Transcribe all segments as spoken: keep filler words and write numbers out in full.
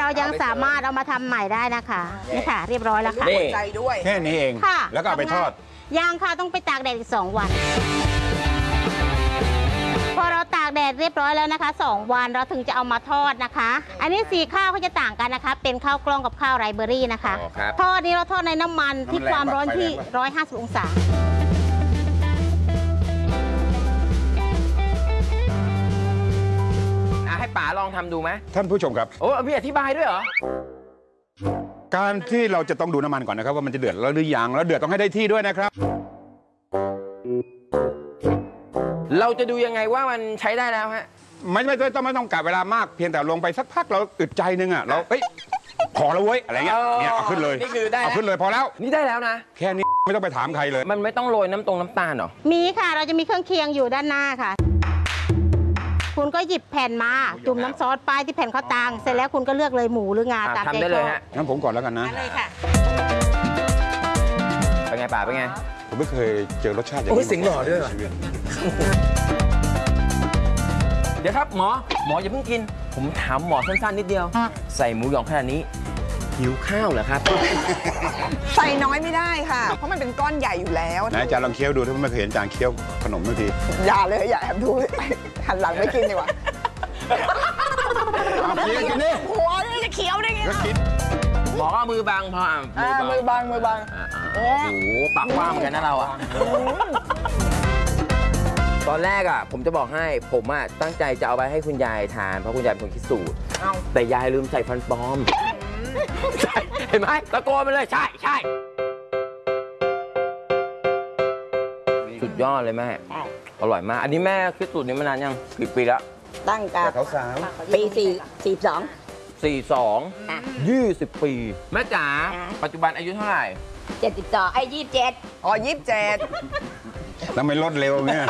ยังสามารถเอามาทำใหม่ได้นะคะนี่ค่ะเรียบร้อยแล้วค่ะใจด้วยแค่นี้เองแล้วก็เอาไปทอดย่างค่ะต้องไปตากแดดอีกสองวันพอเราตากแดดเรียบร้อยแล้วนะคะสองวันเราถึงจะเอามาทอดนะคะอันนี้สีข้าวเขาจะต่างกันนะคะเป็นข้าวกล้องกับข้าวไรเบอรี่นะคะทอดนี้เราทอดในน้ำมันที่ความร้อนที่หนึ่งร้อยห้าสิบองศาให้ป๋าลองทำดูไหมท่านผู้ชมครับโอ้พี่อธิบายด้วยเหรอการที่เราจะต้องดูน้ำมันก่อนนะครับว่ามันจะเดือดแล้วหรือยังแล้วเดือดต้องให้ได้ที่ด้วยนะครับเราจะดูยังไงว่ามันใช้ได้แล้วฮะไม่ไม่ต้องไม่ต้องกะเวลามากเพียงแต่ลงไปสักพักเราอึดใจนึงอ่ะเราเฮ้ยพอแล้วเว้ยอะไรเงี้ยเนี่ยเอาขึ้นเลยนี่คือได้เอาขึ้นเลยพอแล้วนี่ได้แล้วนะแค่นี้ไม่ต้องไปถามใครเลยมันไม่ต้องโรยน้ำตรงน้ำตาลหรอมีค่ะเราจะมีเครื่องเคียงอยู่ด้านหน้าค่ะคุณก็หยิบแผ่นมาจุ่มน้ำซอสป้ายที่แผ่นข้าวตังเสร็จแล้วคุณก็เลือกเลยหมูหรืองาตามใจชอบงั้นผมก่อนแล้วกันนะเลยค่ะเป็นไงป่าเป็นไงผมไม่เคยเจอรสชาติอย่างนี้สิงหล่อด้วยเดี๋ยวครับหมอหมออย่าเพิ่งกินผมถามหมอสั้นๆนิดเดียวใส่หมูหยองขนาดนี้หิวข้าวเหรอครับใส่น้อยไม่ได้ค่ะเพราะมันเป็นก้อนใหญ่อยู่แล้วนายจานลองเคี้ยวดูถ้าไม่เคยเห็นจานเคี้ยวขนมบางทีอย่าเลยอย่าแอบดูหันหลังไม่กินดีกว่าเอาเคี้ยวกินนี่หัวนี่จะเคี้ยวได้ไงหมอก็มือบังพออ่ะมือบังมือบังโอ้โหปากว่างเหมือนกันนะเราอ่ะตอนแรกอ่ะผมจะบอกให้ผมอ่ะตั้งใจจะเอาไปให้คุณยายทานเพราะคุณยายเป็นคนคิดสูตรแต่ยายลืมใส่ฟันปลอมเห็นไหมตะโกนไปเลยใช่ใช่สุดยอดเลยแม่อร่อยมากอันนี้แม่คิดสูตรนี้มานานยังกี่ปีแล้วตั้งแต่เขาสาวปีสี่สี่สองสี่สองยี่สิบปีแม่จ๋าปัจจุบันอายุเท่าไหร่เจ็ดสิบสองไอ้ยี่สิบเจ็ดอ๋อยี่สิบเจ็ดแล้วไม่ลดเร็วเนี่ย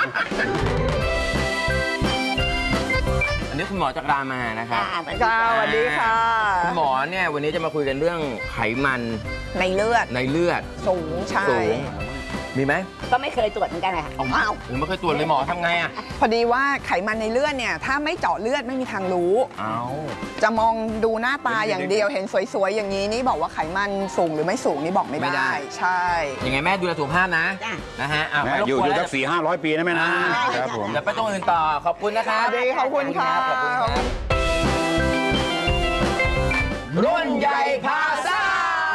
อันนี้คุณหมอจากรามานะครับสวัสดีค่ะคุณหมอเนี่ยวันนี้จะมาคุยกันเรื่องไขมันในเลือดในเลือดสูงใช่มีไหมก็ไม่เคยตรวจเหมือนกันค่ะอ้าวผมไม่เคยตรวจเลยหมอทำไงอ่ะพอดีว่าไขมันในเลือดเนี่ยถ้าไม่เจาะเลือดไม่มีทางรู้อ้าวจะมองดูหน้าตาอย่างเดียวเห็นสวยๆอย่างนี้นี่บอกว่าไขมันสูงหรือไม่สูงนี่บอกไม่ได้ใช่ยังไงแม่ดูแลสุขภาพนะนะฮะแม่อยู่อยู่สักสี่ห้าร้อยปีนะแม่นะครับผมเดี๋ยวไปตรงอื่นต่อขอบคุณนะครับดีขอบคุณค่ะรุ่นใหญ่พาซ่า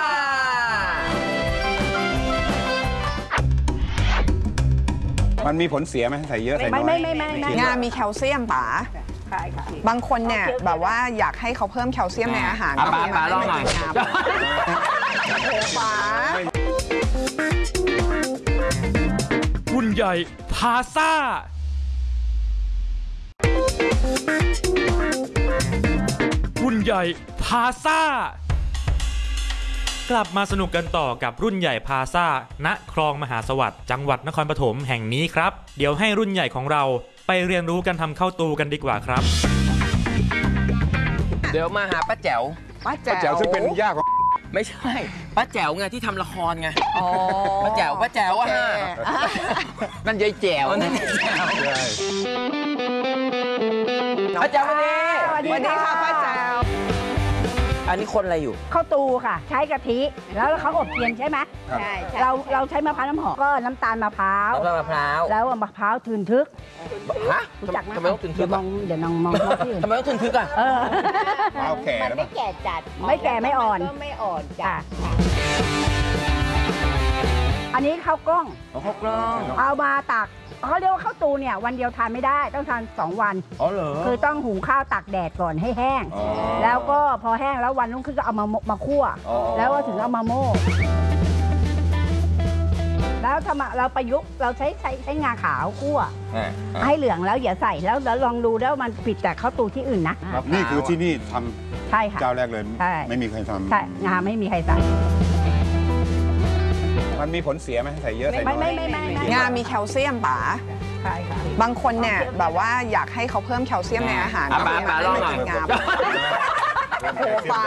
มันมีผลเสียไหมใส่เยอะใส่น้อยไม่ไม่ไม่ไม่งามีแคลเซียมป๋าบางคนเนี่ยแบบว่าอยากให้เขาเพิ่มแคลเซียมในอาหารป๋าป๋าลองหน่อยป๋ารุ่นใหญ่พาซ่ารุ่นใหญ่พาซ่ากลับมาสนุกกันต่อกับรุ่นใหญ่พาซ่าณคลองมหาสวัสดิ์จังหวัดนครปฐมแห่งนี้ครับเดี๋ยวให้รุ่นใหญ่ของเราไปเรียนรู้กันทำข้าวตูกันดีกว่าครับเดี๋ยวมาหาป้าแจ๋วป้าแจ๋วซึ่งเป็นย่าของไม่ใช่ป้าแจ๋วไงที่ทำละครไงป้าแจ๋วป้าแจ๋วอ่ะนั่นยายแจ๋วนั่นยายแจ๋วป้าแจ๋ววันนี้สวัสดีค่ะป้าแจ๋วอันนี้คนอะไรอยู่ข้าวตูค่ะใช้กะทิแล้วเขาอบเทียนใช่ไหมใช่เราเราใช้มะพร้าวน้ำหอมก็น้ำตาลมะพร้าวน้ำตาลมะพร้าวแล้วมะพร้าวทืนทึกฮะรู้จักไหมทำไมต้องทืนทึกมองเดี๋ยวน้องมองที่อื่นทำไมต้องทืนทึกอ่ะมะพร้าวแก่ไม่แก่จัดไม่แก่ไม่อ่อนก็ไม่อ่อนจ้ะอันนี้ข้าวกล้องข้าวกล้องเอามาตักเขาเรียกว่าข้าวตูเนี่ยวันเดียวทานไม่ได้ต้องทานสองวันอ๋อเหรอคือต้องหุงข้าวตากแดดก่อนให้แห้งแล้วก็พอแห้งแล้ววันรุ่งขึ้นก็เอามามาคั่วแล้วก็ถึงเอามาโม่แล้วทำเราประยุกต์เราใช้ใช้ใช้งาขาวคั่วให้เหลืองแล้วอย่าใส่แล้วแล้วลองดูแล้วมันผิดจากข้าวตูที่อื่นนะนี่คือที่นี่ทำใช่ค่ะเจ้าแรกเลยไม่มีใครทำใช่งาไม่มีใครใส่มันมีผลเสียไหมใส่เยอะใส่น้อยไม่ไม่ไม่งามีแคลเซียมป๋าใช่ค่ะบางคนเนี่ยแบบว่าอยากให้เขาเพิ่มแคลเซียมในอาหารป๋าป๋าลองหน่อยงาโอ้ป๋า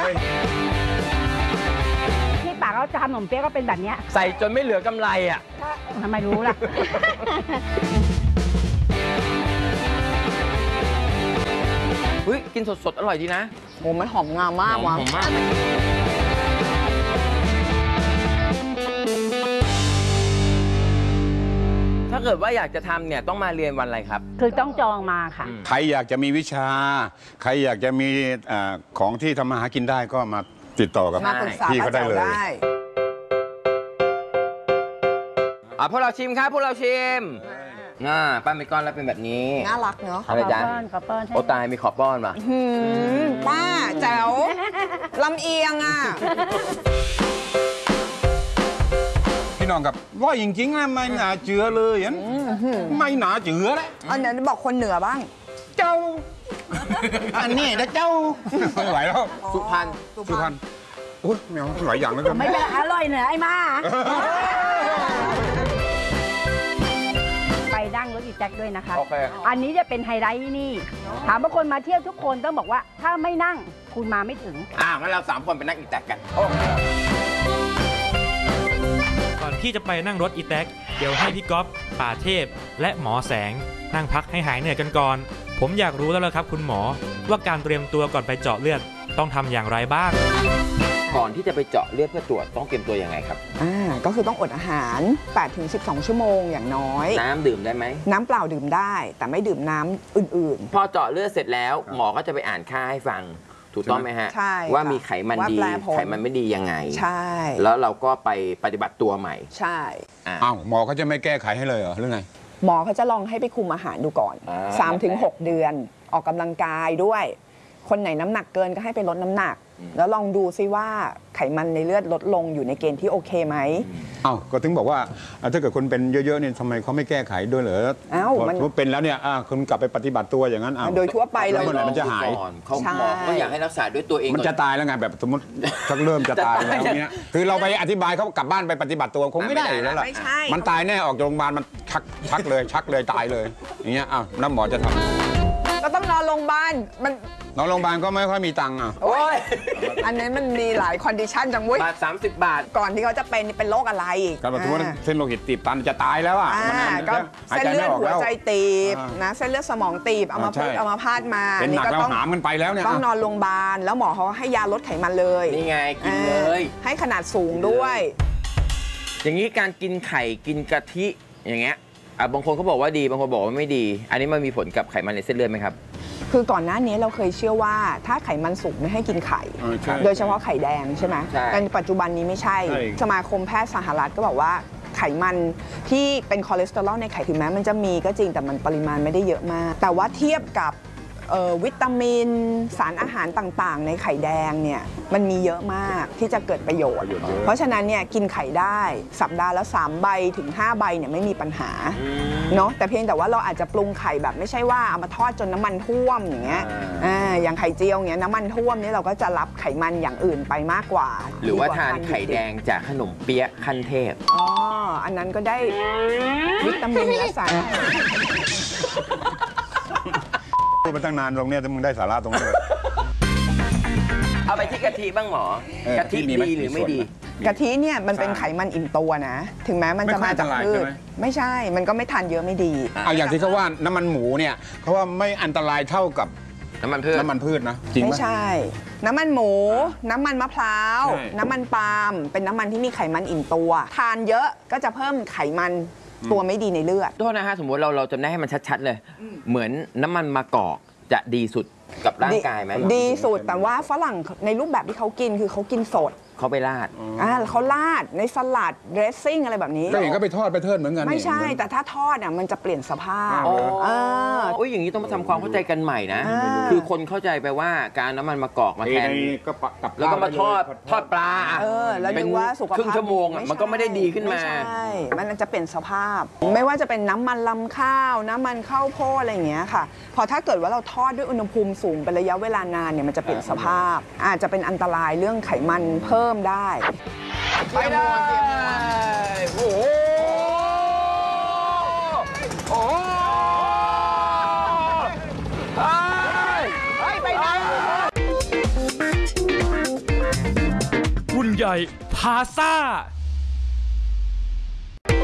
ที่ป๋าเขาจะทำขนมเปี๊ยะก็เป็นแบบนี้ใส่จนไม่เหลือกำไรอ่ะทำไมรู้ล่ะเฮ้ยกินสดๆอร่อยดีนะโอ้มันหอมงามมากหอว่ะมมากถ้าเกิดว่าอยากจะทำเนี่ยต้องมาเรียนวันอะไรครับคือต้องจองมาค่ะใครอยากจะมีวิชา ใครอยากจะมีอ่าของที่ทำมาหากินได้ก็มาติดต่อกับมาปรึกษาพี่ป้าเขาได้แจ๋วเลยได้อ่ะพวกเราชิมครับพวกเราชิมอ่าปั้นเป็นก้อนแล้วเป็นแบบนี้น่ารักเนาะอะไรจ๊ะขอป้อนขอป้อนให้โอตายมีขอบป้อนป่ะหืมป้าแจ๋วลำเอียงอ่ะพี่น้องกับว่าจริงๆนะไม่หนาเจือเลยอันไม่หนาเจือเลยอันนี้บอกคนเหนือบ้างเจ้า อันนี้นะเจ้าไม่ไหวแล้วสุพรรณสุพรรณโอ้ยแมวหลายอย่างแล้วกันไม่เป็นไรอร่อยเหนือไอ้มาไปนั่งรถอีแจ็คด้วยนะคะโอเคอันนี้จะเป็นไฮไลท์ที่นี่ ถามว่าคนมาเที่ยวทุกคนต้องบอกว่าถ้าไม่นั่งคุณมาไม่ถึงอ่างั้นเราสามคนไปนั่งอีแตกกันก่อนที่จะไปนั่งรถอีแท็กเดี๋ยวให้พี่ก๊อฟป่าเทพ และหมอแสงนั่งพักให้หายเหนื่อยกันก่อน ผมอยากรู้แล้วละครับคุณหมอว่าการเตรียมตัวก่อนไปเจาะเลือดต้องทำอย่างไรบ้างก่อนที่จะไปเจาะเลือดเพื่อตรวจต้องเตรียมตัวยังไงครับอ่าก็คือต้องอดอาหาร แปดถึงสิบสอง ชั่วโมงอย่างน้อยน้ำดื่มได้ไหมน้ำเปล่าดื่มได้ แต่ไม่ดื่มน้ำอื่นพอเจาะเลือดเสร็จแล้วหมอก็จะไปอ่านค่าให้ฟัง ถูกต้องไหมฮะใช่ว่าค่ะมีไขมันว่าดีแปรผลไขมันไม่ดียังไงๆ ใช่แล้วเราก็ไปปฏิบัติตัวใหม่ใช่อ่ะอ้าวหมอเขาจะไม่แก้ไขให้เลยเหรอหรือไงหมอเขาจะลองให้ไปคุมอาหารดูก่อนอ่าสามถึงหก เดือน ออกกำลังกายด้วย คนไหนน้ำหนักเกินก็ให้ไปลดน้ำหนัก แล้วลองดูซิว่าไขมันในเลือดลดลงอยู่ในเกณฑ์ที่โอเคไหมอ้าวก็ถึงบอกว่าอ่ะถ้าเกิดคนเป็นเยอะๆเนี่ยทำไมเขาไม่แก้ไขด้วยเหรออ้าวพอมันสมมุติเป็นแล้วเนี่ยอ่ะคุณกลับไปปฏิบัติตัวอย่างนั้นอ้าวโดยทั่วไปแล้เราวเมื่อไหร่มันจะหายก่อนเขาใช่หมอก็อยากให้รักษาด้วยตัวเองมันก่อจะตายแล้วไงแบบสมมติชักเริ่มจะตายแล้วเนี่ยคือเราไปอธิบายเขากลับบ้านไปปฏิบัติตัวคงไม่ได้อยู่แล้วล่ะไม่ใช่มันตายแน่ออกจากโรงพยาบาลมันชักชักเลยชักเลยตายเลยอย่างเงี้ยอ้าวน้ำหมอจะทำก็ต้องนอนโรงพยาบาลมันนอนโรงพยาบาลก็ไม่ค่อยมีตังค์อ่ะโอ้ยอันนี้มันมีหลายคอนดิชันจังเว้ยบาทสามสิบบาทก่อนที่เขาจะเป็นนี่เป็นโรคอะไรอีกการสมมติว่าอ่าเส้นโลหิตตีบตันจะตายแล้วอ่ะอ่ามันก็หายเส้นใจเลืไม่อดออกหัวแล้วใจตีบอ่านนะเส้นเลือดสมองตีบเอามาอ่าใช่พูดเอามาพาดมาเป็นหนักก็แล้วต้องหามกันไปแล้วเนี่ยต้องนอนโรงพยาบาลแล้วหมอเขาให้ยาลดไขมันเลยนี่ไงกินเลยอ่าให้ขนาดสูงด้วยอย่างนี้การกินไข่กินกะทิอย่างเงี้ยอ่ะบางคนเขาบอกว่าดีบางคนบอกว่าไม่ดี อันนี้มันมีผลกับไขมันในเส้นเลือดไหมครับคือก่อนหน้านี้เราเคยเชื่อว่าถ้าไขมันสูงไม่ให้กินไข่เออใช่โดยเฉพาะไข่แดงใช่ไหมใช่แต่ในปัจจุบันนี้ไม่ใช่ใช่สมาคมแพทย์สหรัฐก็บอกว่าไขมันที่เป็นคอเลสเตอรอลในไข่ถึงแม้มันจะมีก็จริงแต่มันปริมาณไม่ได้เยอะมาก แต่ว่าเทียบกับเอ่อวิตามินสารอาหารต่างๆ ในไข่แดงเนี่ยมันมีเยอะมากที่จะเกิดประโยชน์ เพราะฉะนั้นเนี่ยกินไข่ได้สัปดาห์ละสามใบถึงห้าใบเนี่ยไม่มีปัญหาเนาะแต่เพียงแต่ว่าเราอาจจะปรุงไข่แบบไม่ใช่ว่าเอามาทอดจนน้ำมันท่วมอย่างเงี้ยอ่าอย่างไข่เจียวเงี้ยน้ำมันท่วมเนี่ยเราก็จะรับไขมันอย่างอื่นไปมากกว่าหรือว่าดีกทานไข่แดงจากขนมเปี๊ยะขั้นเทพอ๋ออันนั้นก็ได้วิตามินและสารพูดมาตั้งนานตรงเนี้ยแต่มึงได้สาระตรงนี้เลยเอาไปที่กะทิบ้างหมอเออกะทิมีไหมดีหรือไม่ดีกะทิเนี่ยมันเป็นใช่ไขมันอิ่มตัวนะ ถึงแม้มันจะไม่ค่มาอยจากอันตรายพืใช่ชไหมไม่ใช่ มันก็ไม่ทานเยอะไม่ดีเอาอย่างที่เขาว่าน้ำมันหมูเนี่ยเขาว่าไม่อันตรายเท่ากับน้ำมันพืชน้ำมันพืชนะจริงไม่ไหมใช่ น้ำมันหมู น้ำมันมะพร้าวใช่น้ำมันปาล์มเป็นน้ำมันที่มีไขมันอิ่มตัว ทานเยอะก็จะเพิ่มไขมันตัวไม่ดีในเลือดโทษนะฮะสมมติเราเราจำได้ให้มันชัดๆเลย เหมือนน้ำมันมะกอกจะดีสุดกับร่างกายไหมดีสุดแต่ว่าฝรั่งในรูปแบบที่เขากินคือเขากินสดเขาไปราดอ่าเขาราดในสลัดเดรสซิ่งอะไรแบบนี้ก็เห็นก็ไปทอดไปเทิดเหมือนกันไม่ใช่นี่แต่ถ้าทอดอ่ะมันจะเปลี่ยนสภาพอ๋อเออโอ้ยอย่างนี้ต้องมาทำความเข้าใจกันใหม่นะอ่าคือคนเข้าใจไปว่าการน้ำมันมะกอกมาแทนในก็ปะกับแล้วก็มาทอดทอดปลาเออแล้วเป็นดูว่าสุขภาพครึ่งชั่วโมงอ่ะมันก็ไม่ได้ดีขึ้นมาไใช่มันจะเปลี่ยนสภาพ ไม่ว่าจะเป็นน้ำมันลำข้าว น้ำมันข้าวโพดอะไรอย่างเงี้ยค่ะ พอถ้าเกิดว่าเราทอดด้วยอุณหภูมิสูงเป็นระยะเวลานานเนี่ยมันจะเปลี่ยนสภาพ อาจจะเป็นอันตรายเรื่องไขมันเพิ่มได้ไปเลยโอ้โหโอ้โหไปไปไหนรุ่นใหญ่พาซ่า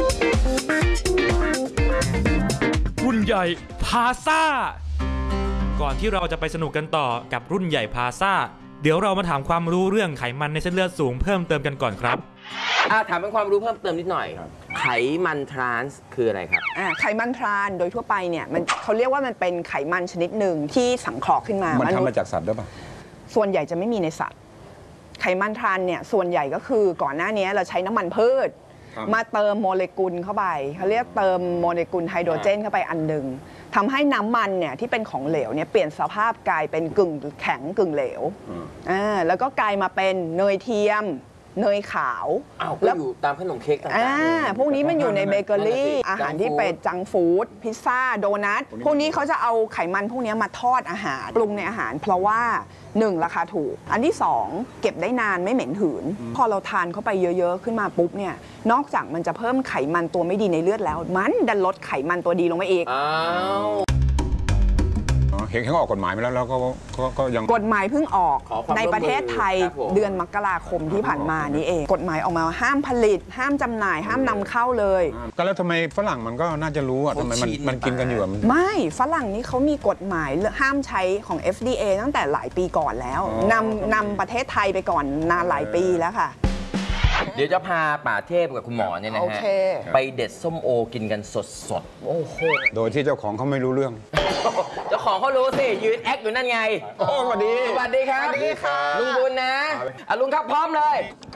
รุ่นใหญ่พาซ่าก่อนที่เราจะไปสนุกกันต่อกับรุ่นใหญ่พาซ่าเดี๋ยวเรามาถามความรู้เรื่องไขมันในเส้นเลือดสูงเพิ่มเติมกันก่อนครับอ่าถามเป็นความรู้เพิ่มเติมนิดหน่อย ไขมันทรานส์คืออะไรครับอ่าไขมันทรานโดยทั่วไปเนี่ยมันเขาเรียกว่ามันเป็นไขมันชนิดหนึ่งที่สังเคราะห์ขึ้นมามันษทำย์มาจากสัตว์ด้วยป่ะส่วนใหญ่จะไม่มีในสัตว์ ไขมันทรานเนี่ยส่วนใหญ่ก็คือก่อนหน้านี้เราใช้น้ำมันพืชครับมาเติมโมเลกุลเข้าไปเขาเรียกเติมโมเลกุลไฮโดรเจนเข้าไปอันหนึ่งทำให้น้ำมันเนี่ยที่เป็นของเหลวเนี่ยเปลี่ยนสภาพกลายเป็นกึ่งแข็งกึ่งเหลวอ่าแล้วก็กลายมาเป็นเนยเทียมเนยขาวอ้าว ก็แล้วอยู่ตามขนมเค้กต่างๆอ่าเลยพวกนี้มันอยู่ในเบเกอรี่นั่นน่ะสิอาหารที่เป็นจังฟู้ดพิซซ่าโดนัทพวกนี้เขาจะเอาไขมันพวกนี้มาทอดอาหารปรุงในอาหาร เพราะว่าหนึ่งราคาถูก อันที่สองเก็บได้นานไม่เหม็นหืน พอเราทานเข้าไปเยอะๆ ขึ้นมาปุ๊บเนี่ยนอกจากมันจะเพิ่มไขมันตัวไม่ดีในเลือดแล้ว มันดันลดไขมันตัวดีลงไปอีกอ้าวเห็นเขาออกกฎหมายมาแล้วแล้วก็ก็ก็ยังกฎหมายเพิ่งออกขอความในประเทศไทยร่วมมือครับผมเดือนมกราคมที่ผ่านมานี้เอง กฎหมายออกมาห้ามผลิต ห้ามจำหน่าย ห้ามนำเข้าเลยก็แล้วทำไมฝรั่งมันก็น่าจะรู้อ่ะทำไมมันมันกินกันอยู่อะมันไม่ฝรั่งนี่เขามีกฎหมายห้ามใช้ของ เอฟ ดี เอ ตั้งแต่หลายปีก่อนแล้วอ๋อนำนำประเทศไทยไปก่อนนานหลายปีแล้วค่ะเดี๋ยวจะพาป่าเทพกับคุณหมอเนี่ยนะโอฮะเคไปเด็ดส้มโอกินกันสดโอ้โหโดยที่เจ้าของเขาไม่รู้เรื่องๆ เจ้าของเขารู้สิ ยืนแอคอยู่นั่นไงโอ้สวัสดีสวัสดีครับสวัสดีครับลุงบุญนะอ่ะลุงครับพร้อมเลย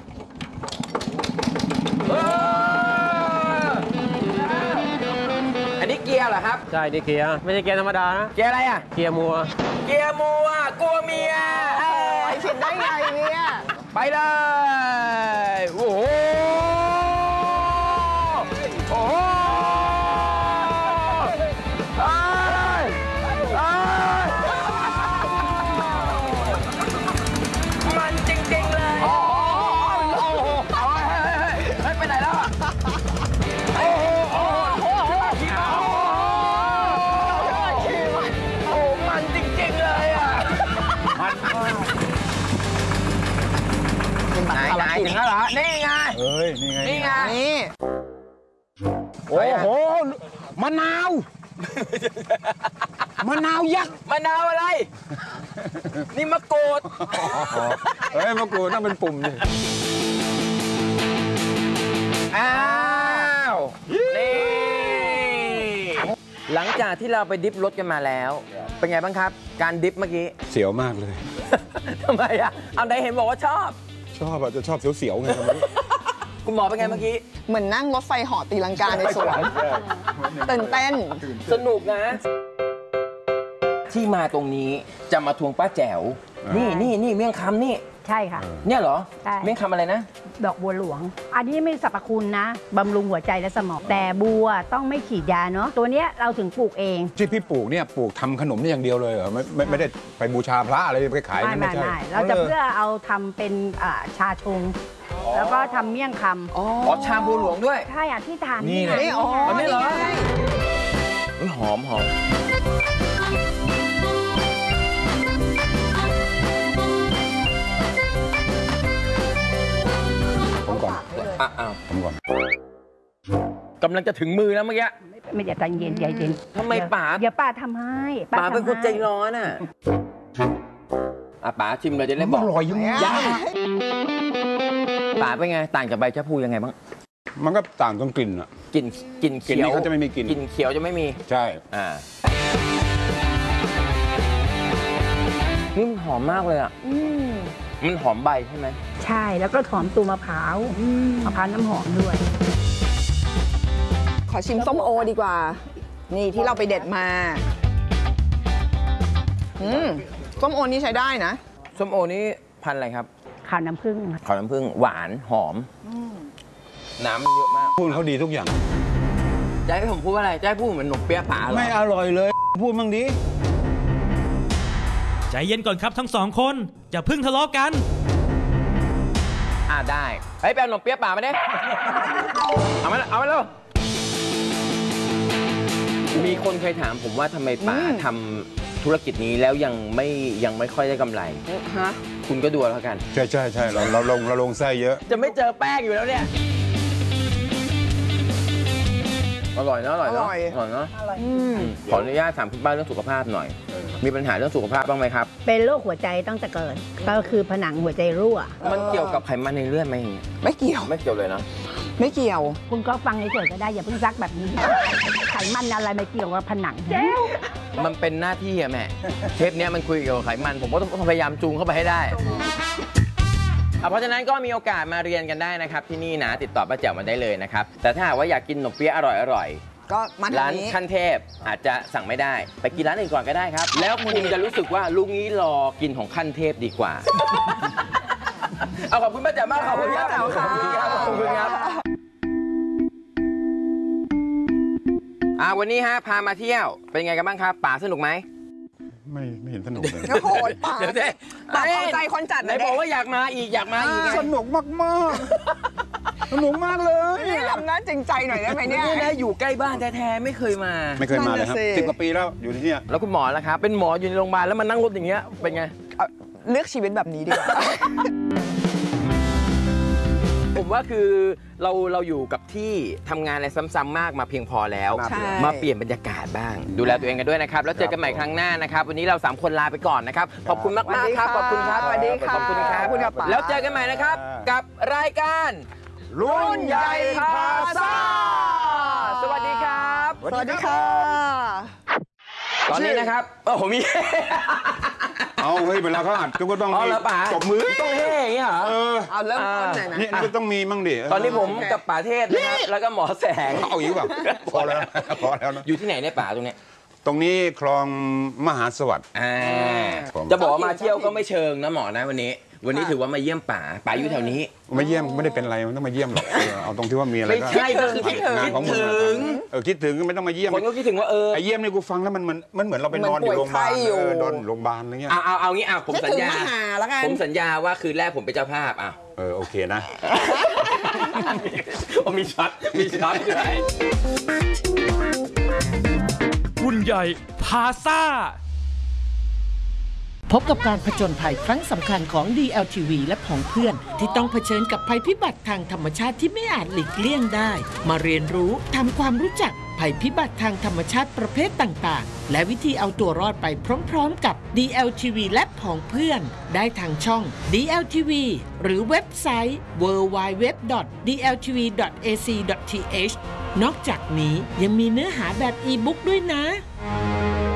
เอออันนี้เกียร์เหรอครับใช่ดิเกียร์ไม่ใช่เกียร์ธรรมดานะเกียร์อะไรอ่ะเกียร์มัวเกียร์มัวกลัวเมียเอ้ยคิดได้ไงเนี่ยไปเลย โอ้โห โอ้โหเอ้ยเอ้ยมันจริง ๆ เลย โอ้โห โอ้โหเอาเฮ้ยเฮ้ยเฮ้ยไปไหนแล้วอะโอ้โห โอ้โห โอ้โหโอ้โหมันจริง ๆ เลยอ่ะ ไหนไหนถึงแล้วเหรอ นี่ไงเฮ้ย นี่ไงนี่ไงนี่โอ้โห มะนาว มะนาวยักษ์มะนาวอะไร นี่มะกรูดเฮ้ยมะกรูดต้องเป็นปุ่มนี่อ้าว นี่ หลังจากที่เราไปดิฟรถกันมาแล้ว เป็นไงบ้างครับ การดิฟเมื่อกี้เสียวมากเลยทำไมอ่ะ เอาไหนเห็นบอกว่าชอบชอบอ่ะจะชอบเสียวๆไงทำไมคุณหมอเป็นไงเมื่อกี้เหมือนนั่งรถไฟเหาะตีลังกาในสวนตื่นเต้นสนุกนะ ที่มาตรงนี้จะมาทวงป้าแจ๋ว นี่นี่นี่เมี่ยงคำนี่ใช่ค่ะเนี่ยเหรอใช่เมี่ยงคำอะไรนะดอกบัวหลวง อันนี้ไม่สรรพคุณนะบำรุงหัวใจและสมอง แต่บัวต้องไม่ฉีดยาเนาะตัวเนี้ยเราถึงปลูกเองที่พี่ปลูกเนี่ยปลูกทำขนมนี่อย่างเดียวเลยเหรอไม่ไม่ไม่ได้ไปบูชาพระอะไรไปขายไม่นั่นไม่ไม่ใช่ไม่เราจะเพื่อเอาทำเป็นอ่าชาชง แล้วก็ทำเมี่ยงคำอ๋อชามบัวหลวงด้วยใช่อ่ะที่ทานนี่ไงนี่อ๋ออันนี้เหรอนี่ไงอุ๊ยหอมหอมผมก่อนอ่ะอ้าวผมก่อนกำลังจะถึงมือแล้วเมื่อกี้ไม่อย่าใจเย็นใจเย็นทำไมป๋าเดี๋ยวป้าทำให้ป๋าเป็นคนทำให้ใจร้อนอ่ะอ่ะป๋าชิมเลยจะได้บอกอร่อยยุ่งยังป๋าเป็นไง ต่างจากใบชะพูยังไงบ้างมันก็ต่างตรงกลิ่นอ่ะกลิ่นกลิ่นกลิ่นเขียวนี้เขาจะไม่มีกลิ่นกลิ่นเขียวจะไม่มีใช่อ่านี่มันหอมมากเลยอ่ะอืมมันหอมใบใช่ไหมใช่แล้วก็หอมตัวมะพร้าวมะพร้าวน้ำหอมด้วยขอชิมส้มโอดีกว่า นี่ที่เราไปเด็ดมา อืมส้มโอนี่ใช้ได้นะส้มโอนี่พันธุ์อะไรครับข้าวน้ำผึ้งขาวน้ำผึ้งหวานหอม น้ำมันเยอะมากพูดเขาดีทุกอย่างจะให้ผมพูดว่าอะไร จะให้พูดเหมือนหนมเปี๊ยะป๋าเหรอไม่อร่อยเลย พูดมั่งดิใจเย็นก่อนครับทั้งสองคนอย่าเพิ่งทะเลาะกันอ่าได้ เฮ้ยแปลหนมเปี๊ยะป๋ามาดิเอามาเอามาเร็วมีคนเคยถามผมว่าทำไมป๋าอืมทำธุรกิจนี้แล้วยังไม่ยังไม่ค่อยได้กำไรฮะคุณก็ดูเอาแล้วกันใช่ใช่ใช่เราเราลงเราลงไส้เยอะจะไม่เจอแป้งอยู่แล้วเนี่ย อร่อยเนอะอร่อยเนอะอร่อยอร่อยเนอะอืมขออนุญาตถามคุณป้าเรื่องสุขภาพหน่อยมีปัญหาเรื่องสุขภาพบ้างไหมครับเป็นโรคหัวใจตั้งแต่เกิดก็คือผนังหัวใจรั่วมันเกี่ยวกับไขมันในเลือดไหมไม่เกี่ยวไม่เกี่ยวเลยนะไม่เกี่ยวคุณก็ฟังเฉยๆก็ได้อย่าเพิ่งซักแบบนี้ ไขมันอะไรไม่เกี่ยวกับผนังมันเป็นหน้าที่อะแม่เทปเนี้ยมันคุยเกี่ยวกับไขมันผมก็ต้องพยายามจูงเข้าไปให้ได้อ่ะเพราะฉะนั้นก็มีโอกาสมาเรียนกันได้นะครับที่นี่นะติดต่อป้าแจ๋วมาได้เลยนะครับแต่ถ้าหากว่าอยากกินขนมเปี๊ยะอร่อยๆก็มาทาร้าง นนี้ขั้นเทพอาจจะสั่งไม่ได้ ไปกินร้านอื่นก่อนก็ได้ครับ แล้วคุณจะรู้สึกว่าลุงนี้รอกินของขั้นเทพดีกว่า เอาขอบคุณป้าแจ๋วมากขอบคุณครับป้าแจ๋วค่ะขอบคุณครับอ่าวันนี้ฮะพามาเที่ยวเป็นไงกันบ้างครับป่าสนุกไหมไม่ไม่เห็นสนุกเลยโอ้โหป่าเดี๋ยวเด้ป่าเอาใจคนจัดไหนนะบอกว่าอยากมาอีกอยากมาอีกไงสนุกมากมากๆสนุกมากเลยนี่ทำหน้าจริงใจหน่อยได้ไหมเนี่ยนี่นะอยู่ใกล้บ้านแท้ๆไม่เคยมาไม่เคยมาเลยครับนั่นน่ะสิสิบกว่าปีแล้วอยู่ที่เนี่ยแล้วคุณหมอล่ะครับเป็นหมออยู่ในโรงพยาบาลแล้วมานั่งรถอย่างเงี้ยเป็นไงเอาเลือกชีวิตแบบนี้ดีกว่าผมว่าคือเราเราอยู่กับที่ทำงานอะไรซ้ำๆมากมาเพียงพอแล้วใช่มาเปลี่ยนบรรยากาศบ้าง ดูแลตัวเองกันด้วยนะครับ แล้วเจอกันใหม่ครั้งหน้านะครับ วันนี้เราสามคนลาไปก่อนนะครับ ขอบคุณมากมากๆครับ ขอบคุณครับสวัสดีค่ะขอบคุณครับขอบคุณครับป๋าแล้วเจอกันใหม่นะครับ กับรายการรุ่นใหญ่พาซ่าสวัสดีครับสวัสดีค่ะตอนนี้นะครับโอ้โหมีเอาเฮ้ยเวลาเขาอัดทุกก็ต้องอ๋อแล้วป๋าตบมือต้องเฮ่อย่างเงี้ยเหรอเออเอาเริ่มต้นหน่อยนะนี่นี่ก็ต้องมีมั่งดิตอนนี้ผมกับป๋าเทพนะครับแล้วก็หมอแสงเอาอีกแบบพอแล้วพอแล้วนะอยู่ที่ไหนเนี่ยป๋าตรงเนี้ยตรงนี้คลองมหาสวัสดิ์อ่าผมจะบอกว่ามาเที่ยวก็ไม่เชิงนะหมอนะวันนี้ วันนี้ถือว่ามาเยี่ยมป๋าป๋าอยู่แถวนี้มาเยี่ยมไม่ได้เป็นไรมันต้องมาเยี่ยมหรอกเออเอาตรงที่ว่ามีอะไรไม่ก็ใช่ก็คือคิดถึงงานของมึงคิดถึงเออคิดถึงก็ไม่ต้องมาเยี่ยมคนก็คิดถึงว่าเออไอ้เยี่ยมนี่กูฟังแล้วมันมันมันเหมือนเราไปนอนอยู่โรงพยาบาลเหมือนป่วยไข้อยู่เออนอนอยู่โรงพยาบาลอะไรเงี้ยเอาเอาเอางี้อ่ะผมคิดสัญถึงญามาหาแล้วกันผมสัญญาว่าคืนแรกผมเป็นเจ้าภาพอ่ะเออโอเคนะโอ้มีช็อตมีช็อตด้วยรุ่นใหญ่พาซ่าพบกับการผจญภัยครั้งสำคัญของ ดี แอล ที วี และผองเพื่อน ที่ต้องเผชิญกับภัยพิบัติทางธรรมชาติที่ไม่อาจหลีกเลี่ยงได้ มาเรียนรู้ทำความรู้จักภัยพิบัติทางธรรมชาติประเภทต่างๆ และวิธีเอาตัวรอดไปพร้อมๆกับ ดี แอล ที วี และผองเพื่อน ได้ทางช่อง ดี แอล ที วี หรือเว็บไซต์ ดับเบิลยู ดับเบิลยู ดับเบิลยู ดอท ดี แอล ที วี ดอท เอ ซี ดอท ที เอช นอกจากนี้ยังมีเนื้อหาแบบอีบุ๊กด้วยนะ